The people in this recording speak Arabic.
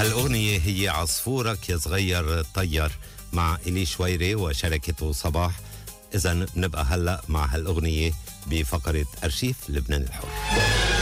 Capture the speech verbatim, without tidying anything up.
هالأغنية هي عصفورك يا صغير طير مع إلي شويري وشركته صباح. إذن نبقى هلأ مع هالأغنية بفقرة أرشيف لبنان الحر.